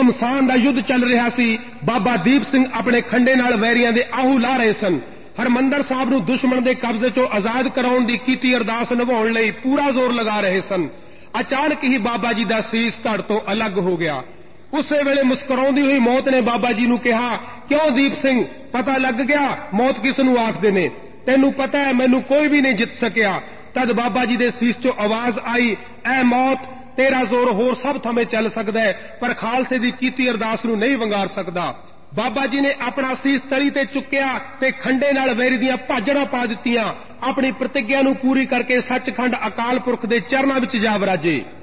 ਘਮਸਾਨ ਦਾ ਯੁੱਧ ਚੱਲ ਰਿਹਾ ਸੀ। ਬਾਬਾ ਦੀਪ ਸਿੰਘ ਆਪਣੇ ਖੰਡੇ ਨਾਲ ਵੈਰੀਆਂ ਦੇ ਆਹੂ ਲਾ ਰਹੇ ਸਨ। ਹਰਮੰਦਰ ਸਾਹਿਬ ਨੂੰ ਦੁਸ਼ਮਣ ਦੇ ਕਬਜ਼ੇ ਚੋਂ ਆਜ਼ਾਦ ਕਰਾਉਣ ਦੀ ਕੀਤੀ ਅਰਦਾਸ ਨਿਭਾਉਣ ਲਈ ਪੂਰਾ ਜ਼ੋਰ ਲਗਾ ਰਹੇ ਸਨ। ਅਚਾਨਕ ਹੀ ਬਾਬਾ ਜੀ ਦਾ ਸੀਸ ਧੜ ਤੋਂ ਅਲੱਗ ਹੋ ਗਿਆ। ਉਸੇ ਵੇਲੇ ਮੁਸਕਰਾਉਂਦੀ ਹੋਈ ਮੌਤ ਨੇ ਬਾਬਾ ਜੀ ਨੂੰ ਕਿਹਾ, ਕਿਉਂ ਦੀਪ ਸਿੰਘ, ਪਤਾ ਲੱਗ ਗਿਆ ਮੌਤ ਕਿਸ ਨੂੰ ਆਖਦੇ ਨੇ? ਤੈਨੂੰ ਪਤਾ ਹੈ ਮੈਨੂੰ ਕੋਈ ਵੀ ਨਹੀਂ ਜਿੱਤ ਸਕਿਆ। ਤਦ ਬਾਬਾ ਜੀ ਦੇ ਸੀਸ ਚੋਂ ਆਵਾਜ਼ ਆਈ, ਐ ਮੌਤ, ਤੇਰਾ ਜ਼ੋਰ ਹੋਰ ਸਭ ਥਾਵੇਂ ਚੱਲ ਸਕਦਾ ਹੈ, ਪਰ ਖਾਲਸੇ ਦੀ ਕੀਤੀ ਅਰਦਾਸ ਨੂੰ ਨਹੀਂ ਵੰਗਾਰ ਸਕਦਾ। ਬਾਬਾ ਜੀ ਨੇ ਆਪਣਾ ਸੀਸ ਤਲੀ ਤੇ ਚੁੱਕਿਆ ਤੇ ਖੰਡੇ ਨਾਲ ਵੈਰੀ ਦੀਆਂ ਭਾਜੜਾਂ ਪਾ ਦਿੱਤੀਆਂ। ਆਪਣੀ ਪ੍ਰਤਿੱਗਿਆ ਨੂੰ ਪੂਰੀ ਕਰਕੇ ਸੱਚਖੰਡ ਅਕਾਲ ਪੁਰਖ ਦੇ ਚਰਨਾਂ ਵਿੱਚ ਜਾ ਵਰਾਜੇ।